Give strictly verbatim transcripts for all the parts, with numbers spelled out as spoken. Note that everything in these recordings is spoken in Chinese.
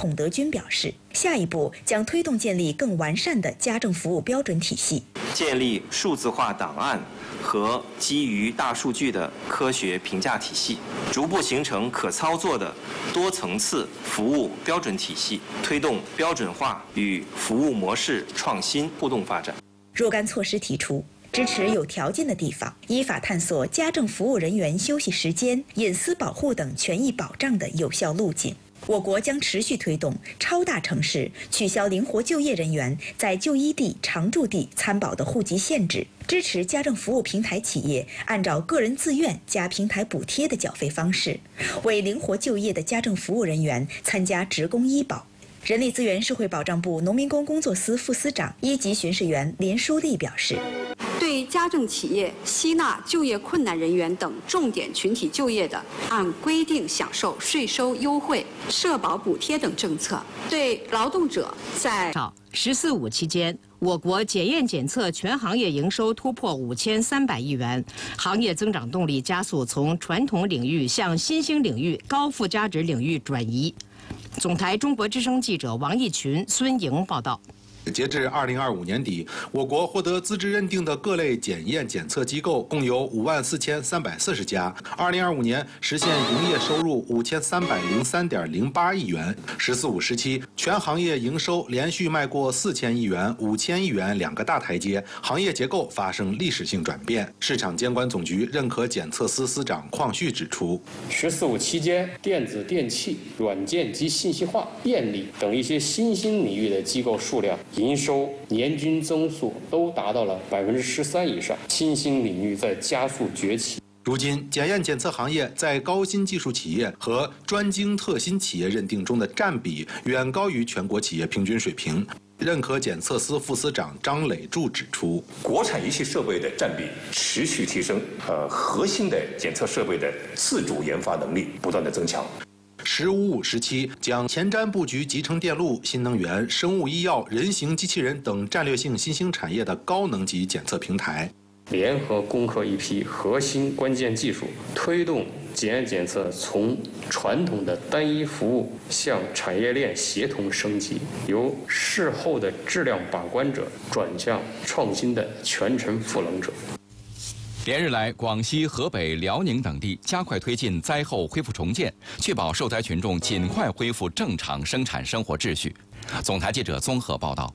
孔德军表示，下一步将推动建立更完善的家政服务标准体系， 建立数字化档案和基于大数据的科学评价体系，逐步形成可操作的多层次服务标准体系，推动标准化与服务模式创新互动发展。 若干措施提出，支持有条件的地方依法探索家政服务人员休息时间、隐私保护等权益保障的有效路径。我国将持续推动超大城市取消灵活就业人员在就医地、常住地参保的户籍限制，支持家政服务平台企业按照个人自愿加平台补贴的缴费方式，为灵活就业的家政服务人员参加职工医保。人力资源社会保障部农民工工作司副司长、一级巡视员连书丽表示， 对家政企业吸纳就业困难人员等重点群体就业的，按规定享受税收优惠、社保补贴等政策；对劳动者在 “十四五”期间，我国检验检测全行业营收突破五千三百亿元，行业增长动力加速从传统领域向新兴领域、高附加值领域转移。总台中国之声记者王义群、孙莹报道。 截至二零二五年底，我国获得资质认定的各类检验检测机构共有五万四千三百四十家。二零二五年实现营业收入五千三百零三点零八亿元。十四五时期，全行业营收连续迈过四千亿元、五千亿元两个大台阶，行业结构发生历史性转变。市场监管总局认可检测司司长邝旭指出， 十四五期间，电子电器、软件及信息化、电力等一些新兴领域的机构数量。营收年均增速都达到了百分之十三以上，新兴领域在加速崛起。 如今，检验检测行业在高新技术企业和专精特新企业认定中的占比远高于全国企业平均水平。认可检测司副司长张磊柱指出， 国产仪器设备的占比持续提升，呃，核心的检测设备的自主研发能力不断的增强。 十五五时期，将前瞻布局集成电路、新能源、生物医药、人形机器人等战略性新兴产业的高能级检测平台， 联合攻克一批核心关键技术，推动检验检测从传统的单一服务向产业链协同升级，由事后的质量把关者转向创新的全程赋能者。 连日来，广西、河北、辽宁等地加快推进灾后恢复重建，确保受灾群众尽快恢复正常生产生活秩序。总台记者综合报道。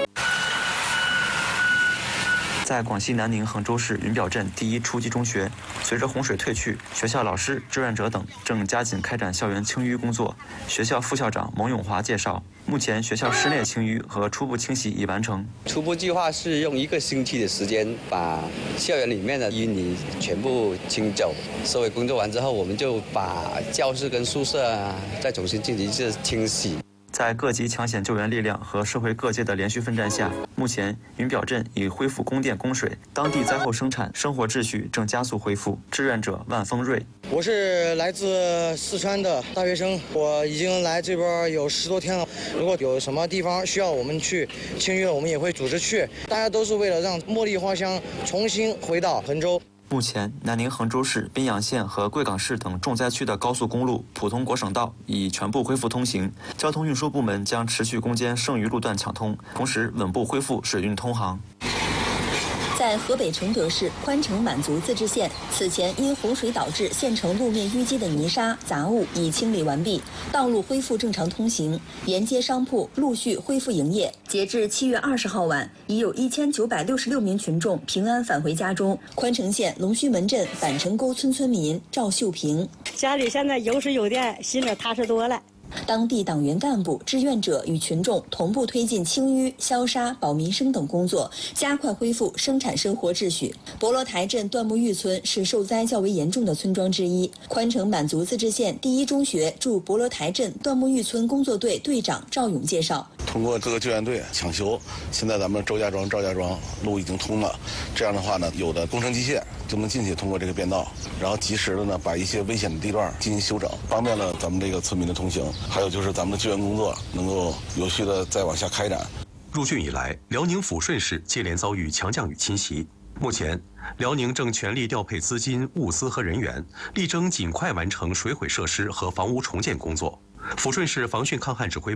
在广西南宁衡州市云表镇第一初级中学，随着洪水退去，学校老师、志愿者等正加紧开展校园清淤工作。学校副校长蒙永华介绍，目前学校室内清淤和初步清洗已完成。 初步计划是用一个星期的时间把校园里面的淤泥全部清走。收尾工作完之后，我们就把教室跟宿舍啊再重新进行一次清洗。 在各级抢险救援力量和社会各界的连续奋战下，目前云表镇已恢复供电供水，当地灾后生产生活秩序正加速恢复。志愿者万峰瑞， 我是来自四川的大学生，我已经来这边有十多天了。如果有什么地方需要我们去清淤，我们也会组织去。大家都是为了让茉莉花香重新回到衡州。 目前，南宁衡州市、宾阳县和贵港市等重灾区的高速公路、普通国省道已全部恢复通行，交通运输部门将持续攻坚剩余路段抢通，同时稳步恢复水运通航。 在河北承德市宽城满族自治县，此前因洪水导致县城路面淤积的泥沙杂物已清理完毕，道路恢复正常通行，沿街商铺陆续恢复营业。截至七月二十号晚，已有一千九百六十六名群众平安返回家中。宽城县龙须门镇板城沟村村民赵秀平， 家里现在有水有电，心里踏实多了。 当地党员干部、志愿者与群众同步推进清淤、消杀、保民生等工作，加快恢复生产生活秩序。博罗台镇段木峪村是受灾较为严重的村庄之一。宽城满族自治县第一中学驻博罗台镇段木峪村工作队队长赵勇介绍， 通过各个救援队抢修，现在咱们周家庄、赵家庄路已经通了。这样的话呢，有的工程机械就能进去，通过这个便道，然后及时的呢把一些危险的地段进行修整，方便了咱们这个村民的通行。还有就是咱们的救援工作能够有序的再往下开展。 入汛以来，辽宁抚顺市接连遭遇强降雨侵袭。目前，辽宁正全力调配资金、物资和人员，力争尽快完成水毁设施和房屋重建工作。抚顺市防汛抗旱指挥